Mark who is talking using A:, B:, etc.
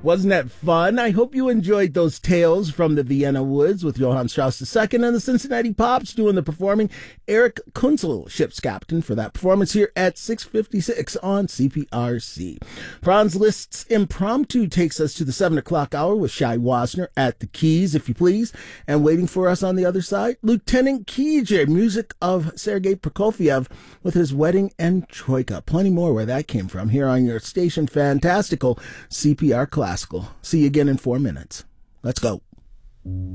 A: Wasn't that fun? I hope you enjoyed those tales from the Vienna Woods with Johann Strauss II and the Cincinnati Pops doing the performing. Eric Kunzel, ship's captain, for that performance here at 6:56 on CPRC. Franz Liszt's Impromptu takes us to the 7 o'clock hour with Shai Wasner at the keys, if you please. And waiting for us on the other side, Lieutenant Kij, music of Sergei Prokofiev with his Wedding and Troika. Plenty more where that came from here on your station, Fantastical CPR Classical. See you again in 4 minutes. Let's go.